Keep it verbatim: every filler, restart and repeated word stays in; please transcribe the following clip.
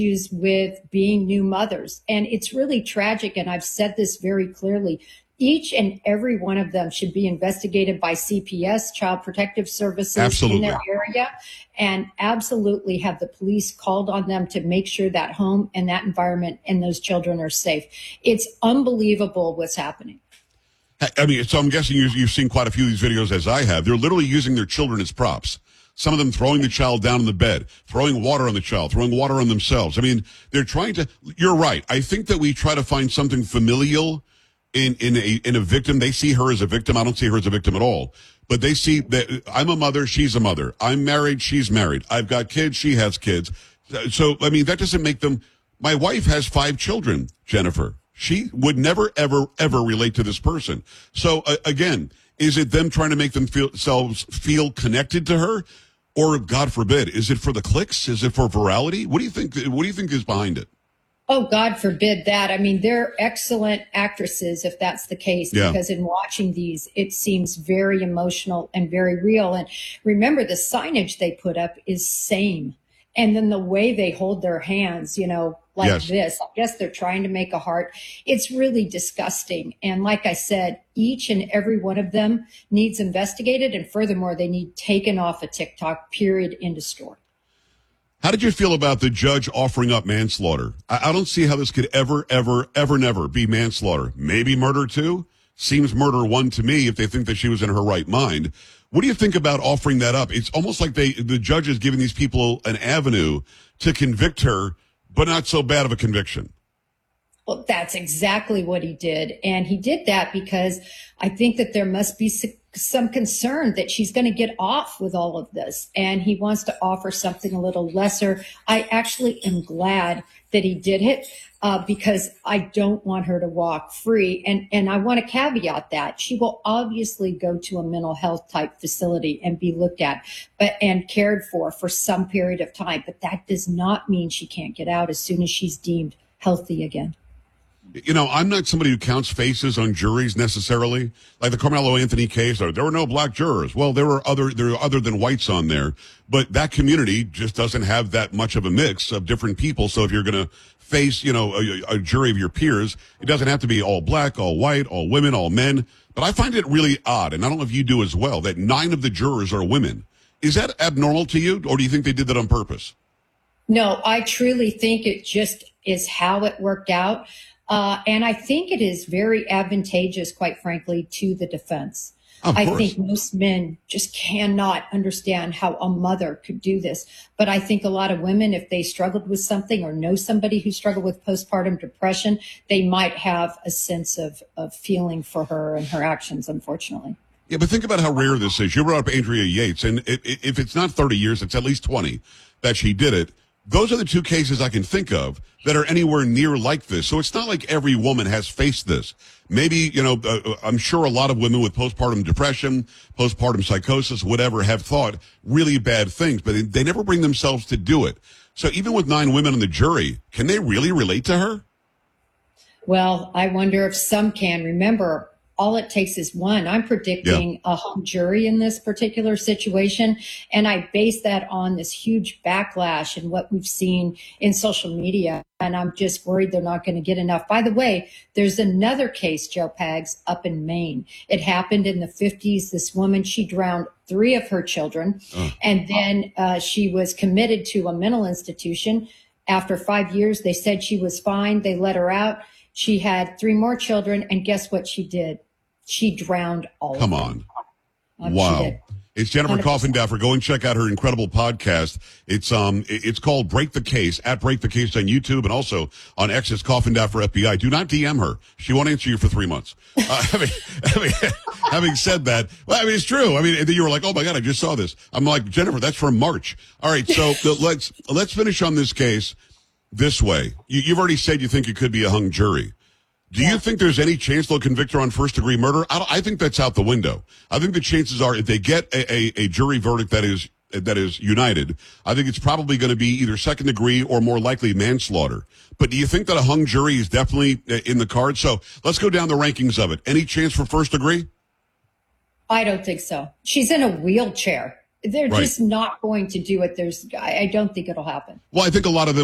issues with being new mothers. And it's really tragic. And I've said this very clearly. Each and every one of them should be investigated by C P S, Child Protective Services, absolutely. in their area, and absolutely have the police called on them to make sure that home and that environment and those children are safe. It's unbelievable what's happening. I mean, so I'm guessing you've, you've seen quite a few of these videos, as I have. They're literally using their children as props. Some of them throwing the child down in the bed, throwing water on the child, throwing water on themselves. I mean, they're trying to, you're right. I think that we try to find something familial in, in a, in a victim. They see her as a victim. I don't see her as a victim at all. But they see that I'm a mother, she's a mother. I'm married, she's married. I've got kids, she has kids. So, I mean, that doesn't make them, my wife has five children, Jennifer. She would never, ever, ever relate to this person. So, uh, again, is it them trying to make themselves feel connected to her? Or, God forbid, is it for the clicks? Is it for virality? What do you think? What do you think is behind it? Oh, God forbid that. I mean, they're excellent actresses, if that's the case, yeah. because in watching these, it seems very emotional and very real. And remember, the signage they put up is same. And then the way they hold their hands, you know, like yes. this, I guess they're trying to make a heart. It's really disgusting. And like I said, each and every one of them needs investigated. And furthermore, they need taken off of TikTok, period, end of story. How did you feel about the judge offering up manslaughter? I, I don't see how this could ever, ever, ever, never be manslaughter. Maybe murder two? Seems murder one to me if they think that she was in her right mind. What do you think about offering that up? It's almost like they, the judge is giving these people an avenue to convict her, but not so bad of a conviction. Well, that's exactly what he did. And he did that because I think that there must be some concern that she's going to get off with all of this. And he wants to offer something a little lesser. I actually am glad that he did it uh, because I don't want her to walk free. And, and I want to caveat that she will obviously go to a mental health type facility and be looked at but and cared for for some period of time. But that does not mean she can't get out as soon as she's deemed healthy again. You know, I'm not somebody who counts faces on juries necessarily. Like the Carmelo Anthony case, there were no black jurors. Well, there were other there were other than whites on there, but that community just doesn't have that much of a mix of different people. So if you're going to face, you know, a, a jury of your peers, it doesn't have to be all black, all white, all women, all men. But I find it really odd, and I don't know if you do as well, that nine of the jurors are women. Is that abnormal to you, or do you think they did that on purpose? No, I truly think it just is how it worked out. Uh, and I think it is very advantageous, quite frankly, to the defense. Of I course. think most men just cannot understand how a mother could do this. But I think a lot of women, if they struggled with something or know somebody who struggled with postpartum depression, they might have a sense of, of feeling for her and her actions, unfortunately. Yeah, but think about how rare this is. You brought up Andrea Yates, and it, it, if it's not thirty years, it's at least twenty that she did it. Those are the two cases I can think of that are anywhere near like this. So it's not like every woman has faced this. Maybe, you know, uh, I'm sure a lot of women with postpartum depression, postpartum psychosis, whatever, have thought really bad things, but they, they never bring themselves to do it. So even with nine women on the jury, can they really relate to her? Well, I wonder if some can. Remember, all it takes is one. I'm predicting yeah. a hung jury in this particular situation. And I base that on this huge backlash and what we've seen in social media. And I'm just worried they're not going to get enough. By the way, there's another case, Joe Pags, up in Maine. It happened in the fifties. This woman, she drowned three of her children. Oh. And then uh, she was committed to a mental institution. After five years, they said she was fine. They let her out. She had three more children. And guess what she did? She drowned all Come of on. them. Um, wow. It's Jennifer Coffindaffer. Go and check out her incredible podcast. It's um, it's called Break the Case, at Break the Case on YouTube, and also on X, it's Coffindaffer F B I. Do not D M her. She won't answer you for three months. Uh, having, having, having said that, well, I mean, it's true. I mean, and then you were like, oh my God, I just saw this. I'm like, Jennifer, that's from March. All right, so let's let's finish on this case this way. You, you've already said you think it could be a hung jury. Do you think there's any chance they'll convict her on first-degree murder? I, I think that's out the window. I think the chances are if they get a, a, a jury verdict that is that is united, I think it's probably going to be either second-degree or more likely manslaughter. But do you think that a hung jury is definitely in the cards? So let's go down the rankings of it. Any chance for first-degree? I don't think so. She's in a wheelchair. They're right. just not going to do it. There's, I don't think it'll happen. Well, I think a lot of them